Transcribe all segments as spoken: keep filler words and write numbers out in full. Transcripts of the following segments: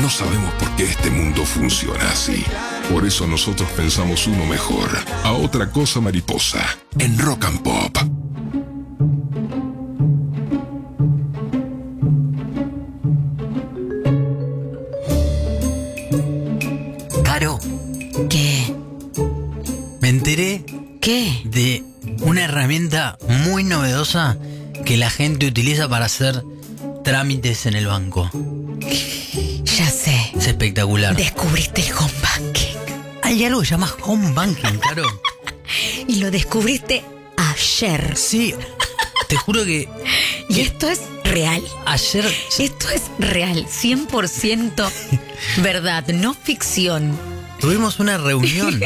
No sabemos por qué este mundo funciona así. Por eso nosotros pensamos uno mejor. A otra cosa mariposa. En Rock and Pop. Caro. ¿Qué? Me enteré ¿Qué? de una herramienta muy novedosa que la gente utiliza para hacer trámites en el banco. Ya sé. Es espectacular. Descubriste el home banking. Hay algo que se llama home banking, Caro. Y lo descubriste ayer. Sí, te juro que... Y que esto es real. ayer... Esto es real. cien por ciento verdad, no ficción. Tuvimos una reunión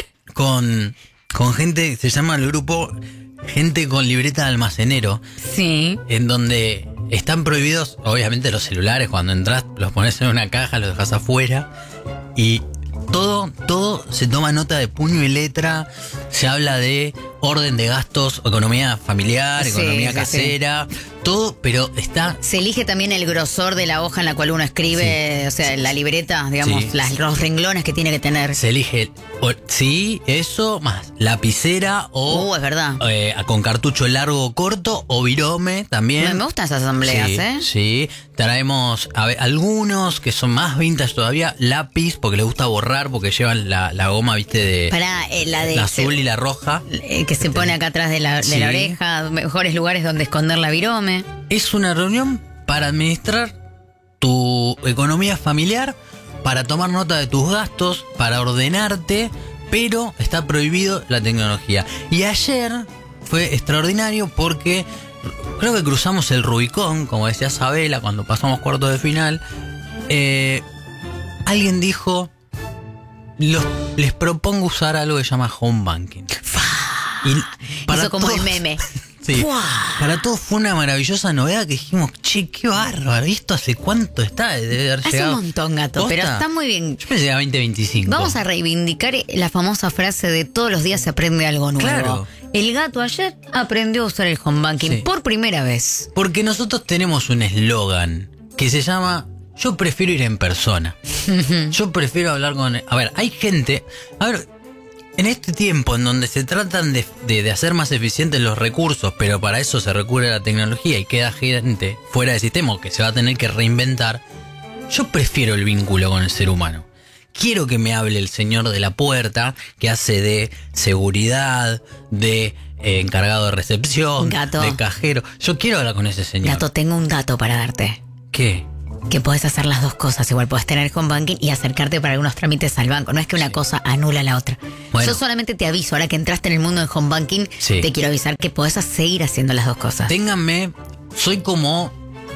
con, con gente, se llama el grupo Gente con Libreta de Almacenero, Sí. en donde están prohibidos, obviamente, los celulares. Cuando entras, los pones en una caja, los dejas afuera y todo, todo se toma nota de puño y letra. Se habla de orden de gastos, economía familiar, Sí, economía sí, casera, todo, pero está... Se elige también el grosor de la hoja en la cual uno escribe, o sea, la libreta, digamos, Sí. las, los renglones que tiene que tener. Se elige, o- sí, eso, más lapicera o Uh, es verdad. eh, con cartucho largo o corto, o virome también. Me, me gustan esas asambleas, sí, ¿eh? Sí, traemos a ver, algunos que son más vintage todavía, lápiz, porque les gusta borrar, porque llevan la, la goma, viste, de Para eh, la de... la azul y la roja. eh, que se pone acá atrás de la, de Sí. la oreja, mejores lugares donde esconder la virome. Es una reunión para administrar tu economía familiar, para tomar nota de tus gastos, para ordenarte, pero está prohibido la tecnología. Y ayer fue extraordinario porque creo que cruzamos el Rubicón, como decía Sabela, cuando pasamos cuartos de final. Eh, alguien dijo, los, les propongo usar algo que se llama home banking. Y Hizo como el todos- meme. Sí, ¡Fua! para todos fue una maravillosa novedad que dijimos, che, qué bárbaro, ¿esto hace cuánto está? Debe haber Hace llegado. un montón, gato, ¿Posta? pero está muy bien. Yo pensé que era veinte veinticinco. Vamos a reivindicar la famosa frase de todos los días se aprende algo nuevo. Claro. El gato ayer aprendió a usar el home banking Sí. por primera vez. Porque nosotros tenemos un eslogan que se llama, yo prefiero ir en persona. Yo prefiero hablar con... A ver, hay gente... A ver, en este tiempo en donde se tratan de, de, de hacer más eficientes los recursos, pero para eso se recurre a la tecnología y queda gente fuera del sistema o que se va a tener que reinventar, yo prefiero el vínculo con el ser humano. Quiero que me hable el señor de la puerta, que hace de seguridad, de eh, encargado de recepción, Gato. de cajero. Yo quiero hablar con ese señor. Gato, tengo un dato para darte. ¿Qué? Que podés hacer las dos cosas. Igual podés tener home banking y acercarte para algunos trámites al banco. No es que una cosa anula la otra. Bueno. Yo solamente te aviso, ahora que entraste en el mundo del home banking, Sí. te quiero avisar que podés seguir haciendo las dos cosas. Ténganme, soy como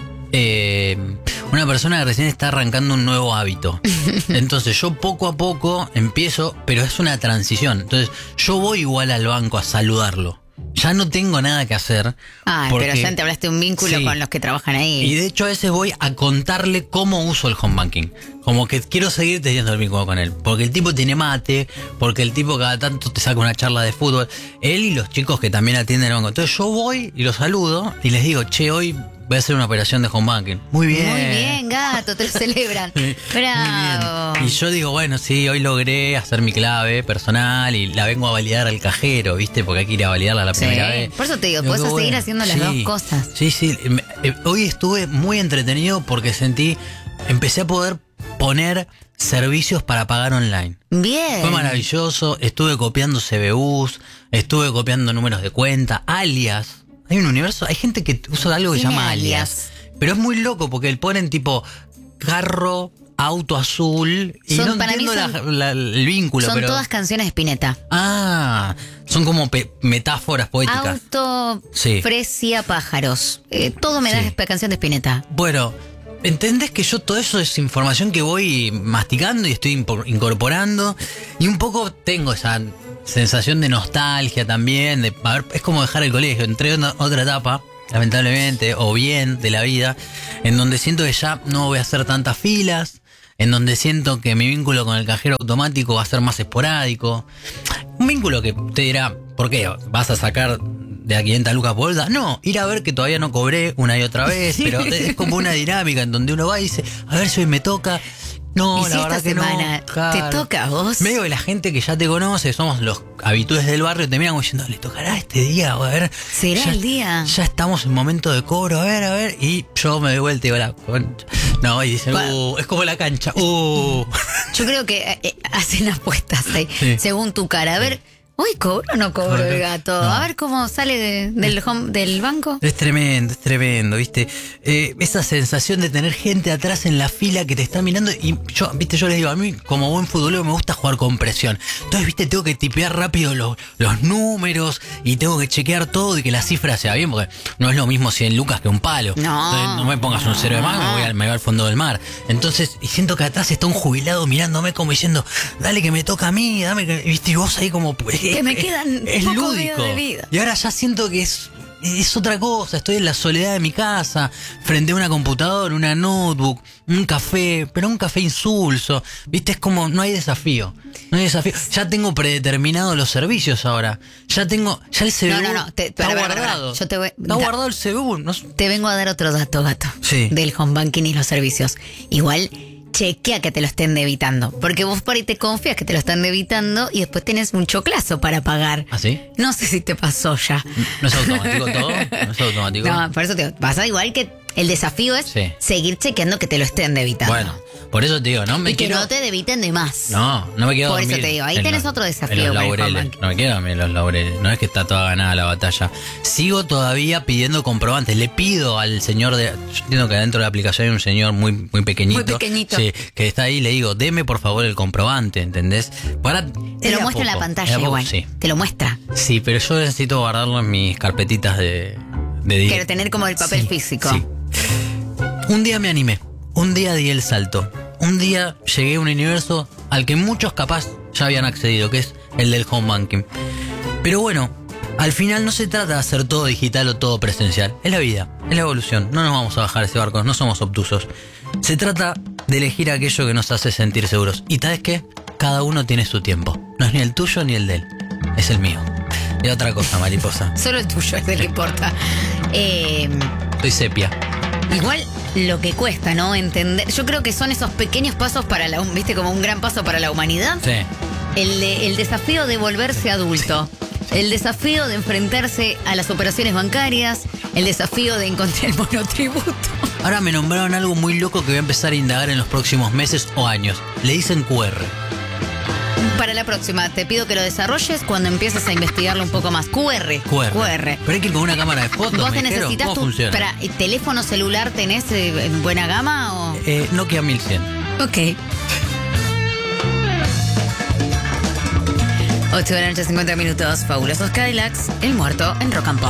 eh, una persona que recién está arrancando un nuevo hábito. Entonces yo poco a poco empiezo, pero es una transición. Entonces yo voy igual al banco a saludarlo. Ya no tengo nada que hacer. Ah, porque- pero ya entablaste un vínculo Sí. con los que trabajan ahí. Y de hecho a veces voy a contarle cómo uso el home banking. Como que quiero seguir teniendo el vínculo con él. Porque el tipo tiene mate, porque el tipo cada tanto te saca una charla de fútbol. Él y los chicos que también atienden el banco. Entonces yo voy y los saludo y les digo, che, hoy voy a hacer una operación de home banking. Muy bien. Muy bien, gato, te lo celebran. Bravo. Muy bien. Y yo digo, bueno, sí, hoy logré hacer mi clave personal y la vengo a validar al cajero, ¿viste? Porque hay que ir a validarla la Sí, primera vez. por eso te digo, Digo, podés qué seguir bueno. haciendo las dos cosas. Sí, sí. Me- eh, Hoy estuve muy entretenido porque sentí, empecé a poder poner servicios para pagar online. Bien. Fue maravilloso, estuve copiando C B Us, estuve copiando números de cuenta, alias. Hay un universo, hay gente que usa algo que se Tiene llama alias. alias. Pero es muy loco porque le ponen tipo carro, auto azul y Son- no para mí entiendo son- la- la- el vínculo. Son pero... todas canciones de Spinetta. Ah, son como pe- metáforas poéticas. Auto, Sí. Fresia, pájaros. Eh, todo me da Sí. esta canción de Spinetta. Bueno, ¿entendés que yo todo eso es información que voy masticando y estoy impo- incorporando? Y un poco tengo esa sensación de nostalgia también, de a ver, es como dejar el colegio, entré en otra etapa, lamentablemente, o bien de la vida, en donde siento que ya no voy a hacer tantas filas, en donde siento que mi vínculo con el cajero automático va a ser más esporádico. Un vínculo que te dirá, ¿por qué? ¿Vas a sacar de a quinientas lucas por bolsa? No, ir a ver que todavía no cobré una y otra vez, pero es como una dinámica en donde uno va y dice, a ver si hoy me toca. No, y la si esta verdad que semana no. Claro. te toca a vos. Medio que la gente que ya te conoce, somos los habitudes del barrio, te miran como diciendo, ¿le tocará este día? O a ver. ¿Será ya, el día? Ya estamos en momento de cobro, a ver, a ver. Y yo me doy vuelta y digo, la concha. No, y dicen, uh, es como la cancha. Uh. Yo creo que eh, hacen apuestas ahí, Sí. según tu cara. A ver, ¿hoy cobro o no cobro el gato? No. A ver cómo sale de- del, home- del banco. Es tremendo, es tremendo, ¿viste? Eh, esa sensación de tener gente atrás en la fila que te está mirando. Y yo, ¿viste? Yo les digo, a mí como buen futbolero me gusta jugar con presión. Entonces, ¿viste? Tengo que tipear rápido los, los números y tengo que chequear todo y que la cifra sea bien, porque no es lo mismo cien lucas que un palo. No. Entonces, no me pongas un cero de más, me voy, al, me voy al fondo del mar. Entonces, y siento que atrás está un jubilado mirándome como diciendo, dale que me toca a mí, dame que... ¿Viste? Y vos ahí como... Que me quedan es pocos días lúdico. de vida. Y ahora ya siento que es, es otra cosa. Estoy en la soledad de mi casa, frente a una computadora, una notebook, un café, pero un café insulso. Viste, es como, no hay desafío. No hay desafío. Ya tengo predeterminados los servicios ahora. Ya tengo, ya el C B U No, no, no, te- está para, para, para, guardado. yo te voy- está da- guardado el C B U. No, Te vengo a dar otro dato, gato. Sí. Del home banking y los servicios. Igual, chequea que te lo estén debitando. Porque vos por ahí te confías que te lo están debitando y después tenés un choclazo para pagar. ¿Ah, sí? No sé si te pasó ya. ¿No es automático todo? ¿No es automático? No, por eso te pasa igual que el desafío es Sí. seguir chequeando que te lo estén debitando. Bueno, por eso te digo, no me y que quiero... no te debiten de más. No, no me quedo Por eso dormir te digo, ahí en tenés los- otro desafío en los con el laureles. home banking. No me quedo dormir en los laureles. No es que está toda ganada la batalla. Sigo todavía pidiendo comprobantes. Le pido al señor de... Yo entiendo que dentro de la aplicación hay un señor muy, muy pequeñito. Muy pequeñito. Sí, que está ahí. Le digo, deme por favor el comprobante, ¿entendés? Para, Te lo muestra en la pantalla igual. Sí. Te lo muestra. Sí, pero yo necesito guardarlo en mis carpetitas de... de di- Quiero tener como el papel Sí, físico. sí. Un día me animé, un día di el salto, un día llegué a un universo al que muchos capaz ya habían accedido, que es el del home banking. Pero bueno, al final no se trata de hacer todo digital o todo presencial, es la vida, es la evolución, no nos vamos a bajar ese barco, no somos obtusos. Se trata de elegir aquello que nos hace sentir seguros. ¿Y sabes qué? Cada uno tiene su tiempo, no es ni el tuyo ni el de él, es el mío. Y otra cosa, mariposa, Solo el tuyo es el que importa. Eh, soy sepia. igual lo que cuesta, ¿no? Entender. Yo creo que son esos pequeños pasos para la. ¿Viste? Como un gran paso para la humanidad. Sí. El, de- el desafío de volverse adulto. El desafío de enfrentarse a las operaciones bancarias. El desafío de encontrar el monotributo. Ahora me nombraron algo muy loco que voy a empezar a indagar en los próximos meses o años. Le dicen Q R. Para la próxima, te pido que lo desarrolles cuando empieces a investigarlo un poco más. Q R. Q R. Q R. Pero hay que ir con una cámara de fotos. ¿Vos me te dijeron. necesitas ¿Cómo tu funciona? para, teléfono celular? ¿Tenés eh, en buena gama o...? Eh, Nokia mil cien. Ok. ocho de la noche, cincuenta minutos. Fabulosos Cadillacs, el muerto en Rock and Pop.